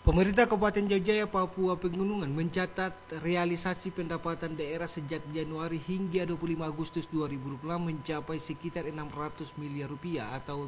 Pemerintah Kabupaten Jaya, Papua Pegunungan mencatat realisasi pendapatan daerah sejak Januari hingga 25 Agustus 2026 mencapai sekitar 600 miliar rupiah atau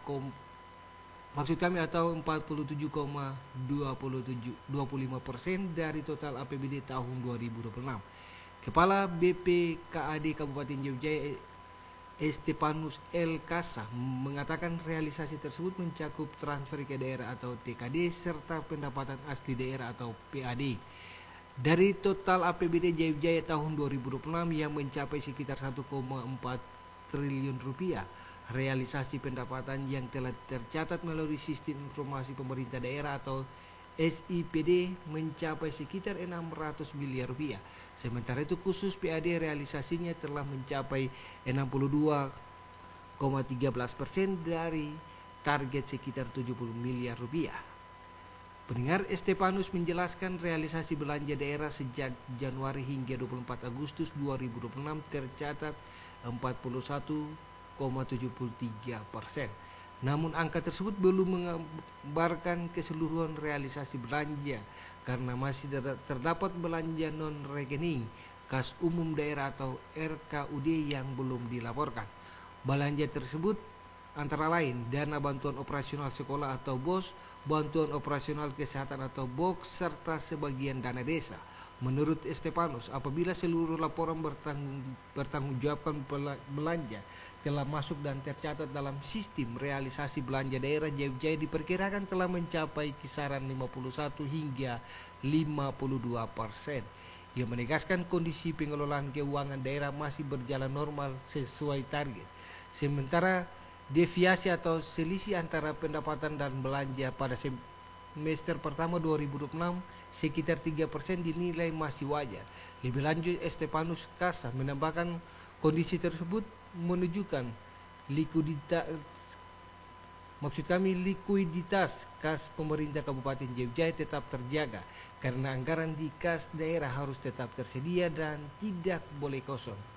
47,25% dari total APBD tahun 2026. Kepala BPKAD Kabupaten Jaya Estepanus L. Casa mengatakan realisasi tersebut mencakup transfer ke daerah atau TKD serta pendapatan asli daerah atau PAD. Dari total APBD Jaya tahun 2026 yang mencapai sekitar 1,4 triliun rupiah, realisasi pendapatan yang telah tercatat melalui Sistem Informasi Pemerintah Daerah atau SIPD mencapai sekitar 600 miliar rupiah. Sementara itu khusus PAD realisasinya telah mencapai 62,13% dari target sekitar 70 miliar rupiah. Pendengar, Estepanus menjelaskan realisasi belanja daerah sejak Januari hingga 24 Agustus 2026 tercatat 41,73%. Namun angka tersebut belum menggambarkan keseluruhan realisasi belanja karena masih terdapat belanja non-rekening kas umum daerah atau RKUD yang belum dilaporkan. Belanja tersebut antara lain dana bantuan operasional sekolah atau BOS, bantuan operasional kesehatan atau BOK, serta sebagian dana desa. Menurut Estepanus, apabila seluruh laporan bertanggungjawabkan belanja telah masuk dan tercatat dalam sistem realisasi belanja daerah Jaya diperkirakan telah mencapai kisaran 51 hingga 52%. Ia menegaskan kondisi pengelolaan keuangan daerah masih berjalan normal sesuai target. Sementara deviasi atau selisih antara pendapatan dan belanja pada semester pertama 2026 sekitar 3% dinilai masih wajar. Lebih lanjut, Estepanus Casa menambahkan kondisi tersebut menunjukkan likuiditas kas pemerintah Kabupaten Jaya tetap terjaga karena anggaran di kas daerah harus tetap tersedia dan tidak boleh kosong.